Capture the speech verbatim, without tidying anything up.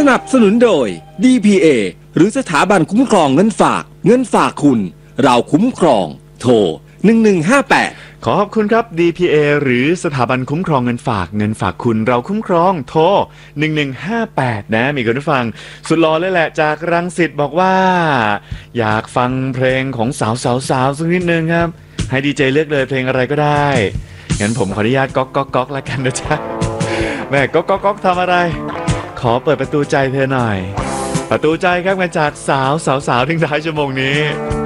นับสนุนโดย ดี พี เอ หรือสถาบันคุ้มครองเงินฝากเงินฝากคุณเราคุ้มครองโทรหนึ่งหนึ่งห้าแปดขอขอบคุณครับ ดี พี เอ หรือสถาบันคุ้มครองเงินฝากเงินฝากคุณเราคุ้มครองโทรหนึ่งหนึ่งห้าแปดนะมีคุณผู้ฟังสุดหล่อเลยแหละจากรังสิตบอกว่าอยากฟังเพลงของสาวสาวสาวสักนิดนึงครับให้ดีเจเลือกเลยเพลงอะไรก็ได้งั้นผมขออนุญาตก๊อกก๊อกก๊อกแล้วกันนะจ๊ะแม่ก๊อกก๊อกก๊อกทำอะไรขอเปิดประตูใจเธอหน่อยประตูใจครับมาจากสาวสาวสาวถึงท้ายชั่วโมงนี้